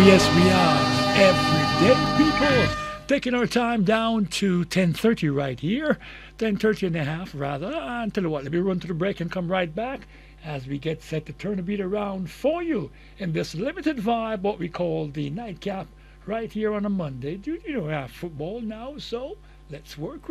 Yes, we are. Everyday people. Taking our time down to 10:30 right here. 10:30 and a half, rather. And tell you what, let me run to the break and come right back as we get set to turn the beat around for you in this limited vibe, what we call the nightcap, right here on a Monday. You don't have football now, so let's work